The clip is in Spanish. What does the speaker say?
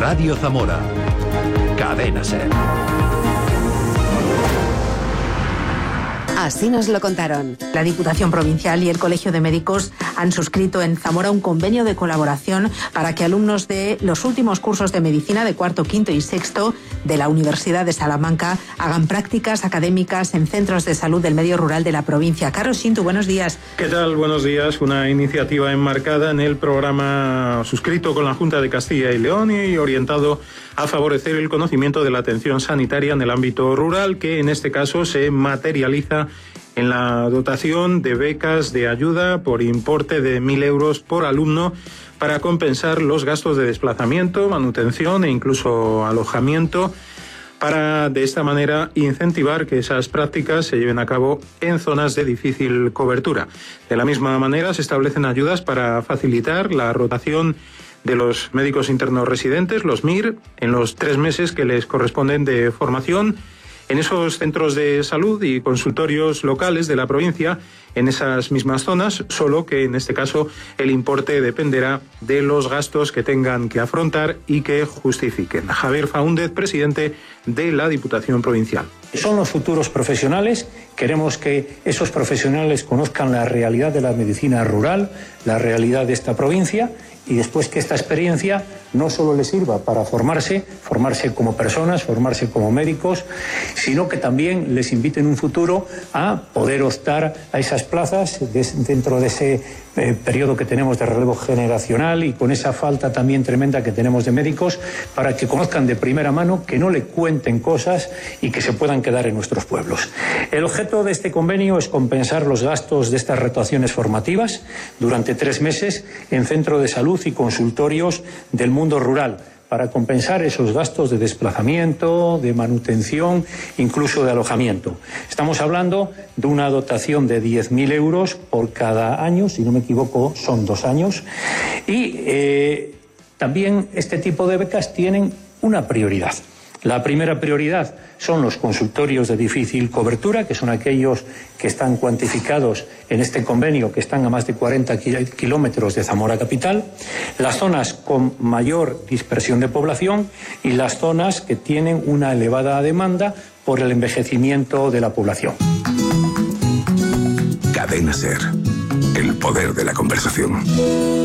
Radio Zamora. Cadena SER. Así nos lo contaron. La Diputación Provincial y el Colegio de Médicos han suscrito en Zamora un convenio de colaboración para que alumnos de los últimos cursos de medicina de cuarto, quinto y sexto de la Universidad de Salamanca hagan prácticas académicas en centros de salud del medio rural de la provincia. Carlos Xintu, buenos días. ¿Qué tal? Buenos días. Una iniciativa enmarcada en el programa suscrito con la Junta de Castilla y León y orientado a favorecer el conocimiento de la atención sanitaria en el ámbito rural, que en este caso se materializa en la dotación de becas de ayuda por importe de 1.000 euros por alumno para compensar los gastos de desplazamiento, manutención e incluso alojamiento, para de esta manera incentivar que esas prácticas se lleven a cabo en zonas de difícil cobertura. De la misma manera se establecen ayudas para facilitar la rotación de los médicos internos residentes, los MIR, en los 3 meses que les corresponden de formación en esos centros de salud y consultorios locales de la provincia, en esas mismas zonas, solo que en este caso el importe dependerá de los gastos que tengan que afrontar y que justifiquen. Javier Faúndez, presidente de la Diputación Provincial. Son los futuros profesionales. Queremos que esos profesionales conozcan la realidad de la medicina rural, la realidad de esta provincia, y después que esta experiencia no solo les sirva para formarse como personas, formarse como médicos, sino que también les invite en un futuro a poder optar a esas plazas dentro de ese periodo que tenemos de relevo generacional y con esa falta también tremenda que tenemos de médicos, para que conozcan de primera mano, que no le cuenten cosas y que se puedan quedar en nuestros pueblos. El objeto de este convenio es compensar los gastos de estas rotaciones formativas durante 3 meses en centro de salud y consultorios del mundo rural, para compensar esos gastos de desplazamiento, de manutención, incluso de alojamiento. Estamos hablando de una dotación de 10.000 euros por cada año, si no me equivoco son 2 años, y también este tipo de becas tienen una prioridad. La primera prioridad son los consultorios de difícil cobertura, que son aquellos que están cuantificados en este convenio, que están a más de 40 kilómetros de Zamora capital, las zonas con mayor dispersión de población y las zonas que tienen una elevada demanda por el envejecimiento de la población. Cadena SER, el poder de la conversación.